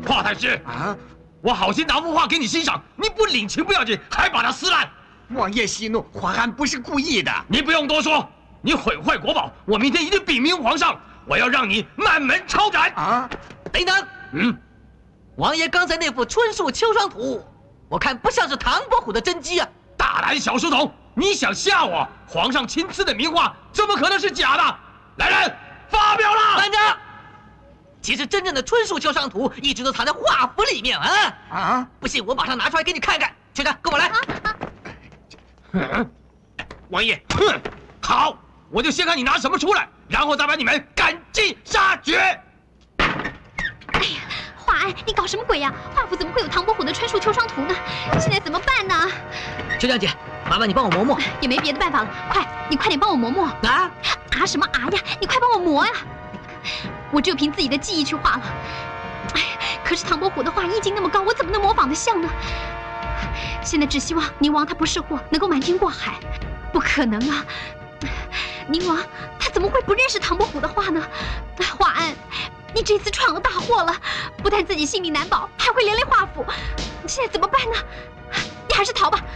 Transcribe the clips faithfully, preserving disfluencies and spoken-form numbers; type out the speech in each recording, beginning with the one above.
华太师啊！ 我好心拿幅画给你欣赏，你不领情不要紧，还把它撕烂。 王爷息怒，华安不是故意的。 你不用多说，你毁坏国宝，我明天一定禀明皇上，我要让你满门抄斩。 啊！ 等等， 嗯， 王爷刚才那幅春树秋霜图，我看不像是唐伯虎的真迹啊！ 大胆小书童，你想吓我？皇上亲赐的名画，怎么可能是假的？来人，发表了！ 慢着，其实真正的春树秋霜图一直都藏在画符里面啊！ 啊！ 不信我马上拿出来给你看看。秋trang，跟我来。 嗯，王爷，哼，好，我就先看你拿什么出来，然后再把你们赶尽杀绝。 哎呀，华安，你搞什么鬼呀？画符怎么会有唐伯虎的春树秋霜图呢？现在怎么办呢？ 秋trang姐，麻烦你帮我磨磨。 也没别的办法了，快，你快点帮我磨磨。 啊啊什么啊呀？你快帮我磨呀！我只有凭自己的记忆去画了。哎，可是唐伯虎的画意境那么高，我怎么能模仿得像呢？现在只希望宁王他不是货，能够瞒天过海。不可能啊！宁王他怎么会不认识唐伯虎的画呢？华安，你这次闯了大祸了，不但自己性命难保，还会连累画府。现在怎么办呢？你还是逃吧。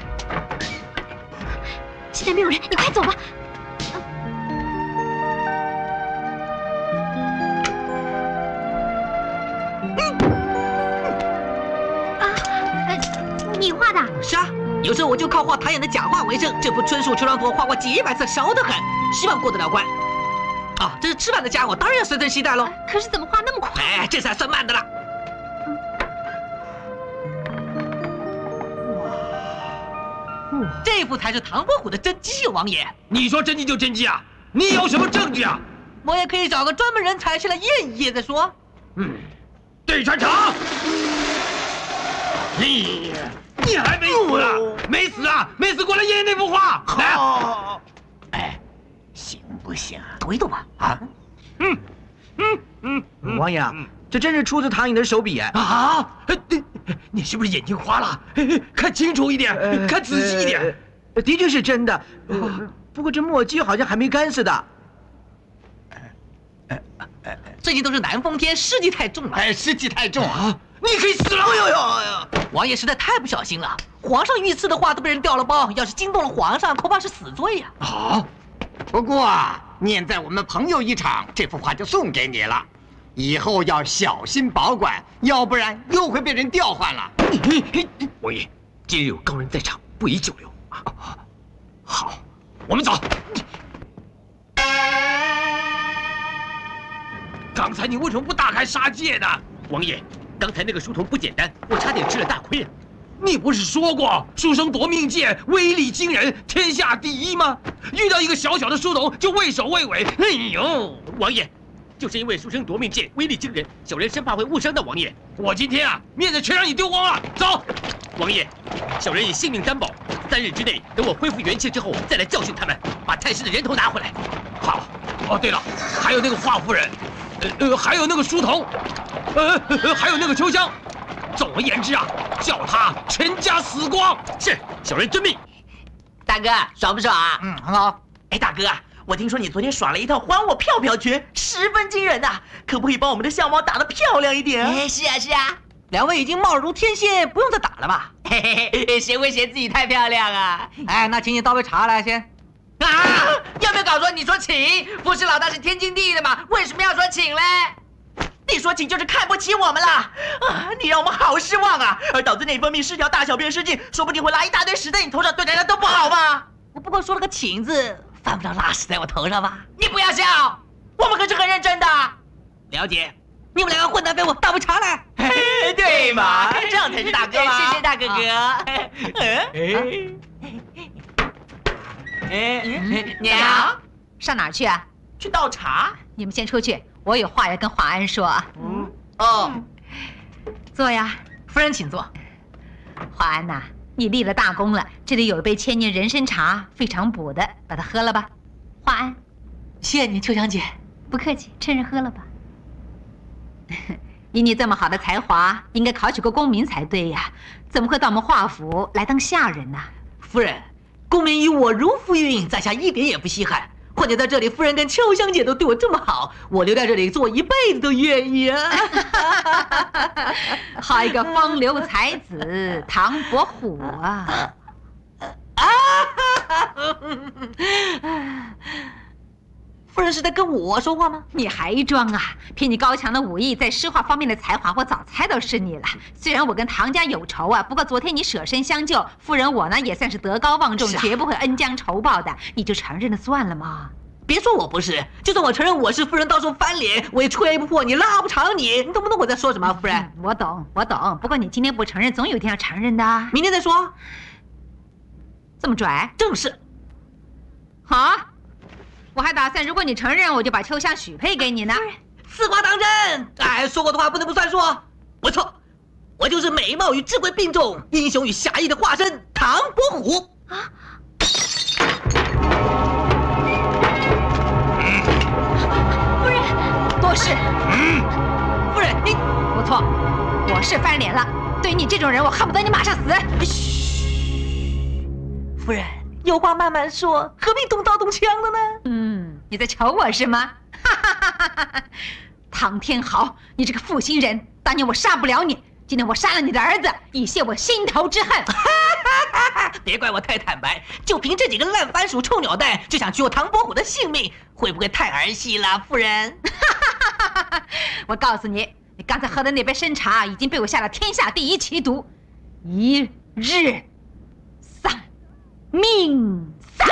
现在没有人，你快走吧。你画的？ 是啊，有时候我就靠画唐寅的假画为生。这幅春树秋霜图画过几百次，熟得很，希望过得了关。啊，这是吃饭的家伙，当然要随身携带喽。 可是怎么画那么快？ 哎，这才算慢的了。这幅才是唐伯虎的真迹，王爷。 你说真迹就真迹啊？你有什么证据啊？ 我也可以找个专门人才去来验一验再说。 嗯，对穿肠。你你还没死啊？没死啊？没死过来验验那幅画。来， 哎，行不行？ 抖一抖吧。 啊？ 嗯嗯嗯嗯， 王爷，这真是出自唐寅的手笔哎！ 啊，你你是不是眼睛花了？看清楚一点，看仔细一点。 的确是真的，不过这墨迹好像还没干似的。 最近都是南风天，湿气太重了。 哎，湿气太重啊！你可以死了！哎呦呦哎呦！ 王爷实在太不小心了，皇上御赐的画都被人调了包，要是惊动了皇上，恐怕是死罪呀！ 啊！ 不过啊，念在我们朋友一场，这幅画就送给你了。以后要小心保管，要不然又会被人调换了。 王爷，今日有高人在场，不宜久留。好，我们走。刚才你为什么不大开杀戒呢？王爷，刚才那个书童不简单，我差点吃了大亏啊！你不是说过书生夺命剑威力惊人，天下第一吗？遇到一个小小的书童就畏首畏尾。哎呦，王爷，就是因为书生夺命剑威力惊人，小人生怕会误伤到王爷。我今天啊，面子全让你丢光了。走，王爷，小人以性命担保，三日之内等我恢复元气之后，再来教训他们，把太师的人头拿回来。好。哦，对了，还有那个华夫人，呃呃，还有那个书童，呃，呃还有那个秋香。总而言之啊，叫他全家死光。是，小人遵命。 大哥，爽不爽啊？ 嗯，很好。 哎，大哥啊，我听说你昨天耍了一套还我票票拳，十分惊人呐，可不可以帮我们的相貌打得漂亮一点？ 哎，是啊是啊，两位已经貌如天仙，不用再打了吧？ 嘿嘿嘿，谁会嫌自己太漂亮啊？ 哎，那请你倒杯茶来先。 啊！有没有搞错？你说请，不是老大是天经地义的吗？为什么要说请嘞？你说请就是看不起我们了啊！你让我们好失望啊！而导致内分泌失调、大小便失禁，说不定会拉一大堆屎在你头上，对大家都不好嘛。 我不过说了个请字，犯不着拉屎在我头上吧？ 你不要笑，我们可是很认真的。 了解，你们两个混蛋废物，倒杯茶来。 嘿，对嘛，这样才是大哥嘛。谢谢大哥哥。 哎。 哎，你好， 上哪儿去啊？ 去倒茶。 你们先出去，我有话要跟华安说啊。 嗯，哦， 坐呀， 夫人请坐。 华安呐，你立了大功了，这里有一杯千年人参茶，非常补的，把它喝了吧。华安， 谢谢你，秋香姐。 不客气，趁热喝了吧。以你这么好的才华，应该考取个功名才对呀，怎么会到我们华府来当下人呢？ 夫人。功名与我如浮云，在下一点也不稀罕。 况且在这里，夫人跟秋香姐都对我这么好，我留在这里做一辈子都愿意啊！ 好一个风流才子唐伯虎啊！ 啊！夫人是在跟我说话吗？ 你还装啊！凭你高强的武艺，在诗画方面的才华，我早猜都是你了。虽然我跟唐家有仇啊，不过昨天你舍身相救，夫人我呢也算是德高望重，绝不会恩将仇报的。你就承认了算了嘛。 别说我不是，就算我承认我是夫人，到时候翻脸，我也吹不破你，拉不长你，你懂不懂我在说什么？夫人， 嗯、我懂，我懂。不过你今天不承认，总有一天要承认的。 明天再说。 这么拽？ 正是。 好。我还打算，如果你承认，我就把秋香许配给你呢。 此话当真？哎，说过的话不能不算数。不错，我就是美貌与智慧并重、英雄与侠义的化身唐伯虎啊！ 夫人，多事。 嗯，夫人，你不错，我是翻脸了。对于你这种人，我恨不得你马上死。 嘘，夫人。有话慢慢说，何必动刀动枪的呢？ 嗯，你在瞧我是吗？唐天豪，你这个负心人！当年我杀不了你，今天我杀了你的儿子，以泄我心头之恨。 别怪我太坦白，就凭这几个烂番薯、臭鸟蛋，就想取我唐伯虎的性命，会不会太儿戏了，夫人？ 我告诉你，你刚才喝的那杯参茶已经被我下了天下第一奇毒，一日丧命散！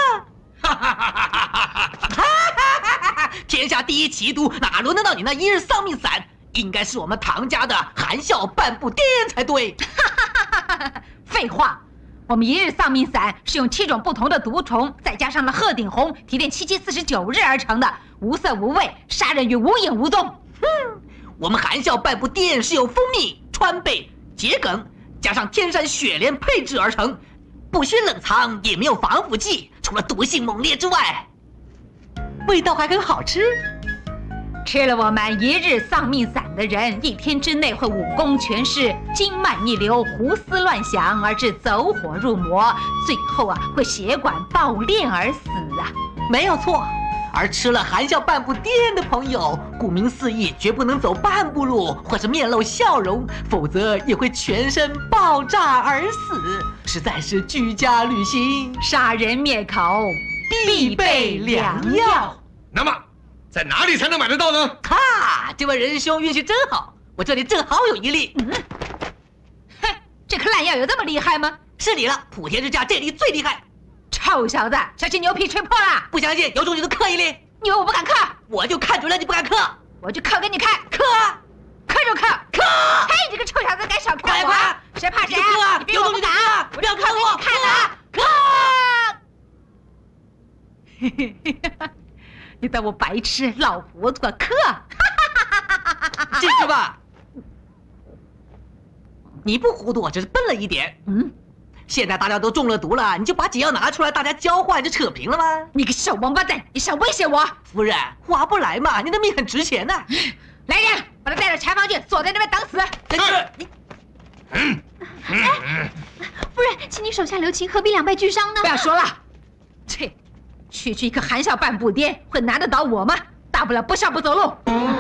天下第一奇毒，哪轮得到你那一日丧命散？应该是我们唐家的含笑半步癫才对。 废话，我们一日丧命散是用七种不同的毒虫，再加上了鹤顶红提炼七七四十九日而成的，无色无味，杀人于无影无踪。 哼，我们含笑半步癫是由蜂蜜、川贝、桔梗加上天山雪莲配制而成。不需冷藏，也没有防腐剂，除了毒性猛烈之外，味道还很好吃。 吃了我们一日丧命散的人，一天之内会武功全失，经脉逆流，胡思乱想，而致走火入魔，最后啊会血管爆裂而死啊！ 没有错。而吃了含笑半步癫的朋友，顾名思义，绝不能走半步路或是面露笑容，否则也会全身爆炸而死，实在是居家旅行杀人灭口必备良药。 那么，在哪里才能买得到呢？ 哈，这位仁兄运气真好，我这里正好有一粒。 嗯，哼，这颗烂药有这么厉害吗？ 是你了，普天之下这粒最厉害。 臭小子，小心牛皮吹破了！ 不相信，有种你就刻一粒。 你以为我不敢刻？ 我就看准了你不敢刻， 我就刻给你看。 刻， 刻就刻， 刻！ 嘿，你这个臭小子，敢小看我？ 快快， 谁怕谁？ 刻！ 你有种你就刻， 不要看我， 看了， 刻！ 嘿嘿嘿，你当我白痴、老糊涂？刻！ 进去吧。你不糊涂，只是笨了一点。 嗯。 现在大家都中了毒了，你就把解药拿出来，大家交换就扯平了吗？ 你个小王八蛋，你想威胁我？ 夫人，划不来嘛，你的命很值钱呐、啊！ 来人，把他带到柴房去，锁在那边等死。 真是你， 嗯哎，夫人，请你手下留情，何必两败俱伤呢？ 不要说了，切，区区一个含笑半步癫，会难得倒我吗？大不了不笑不走路。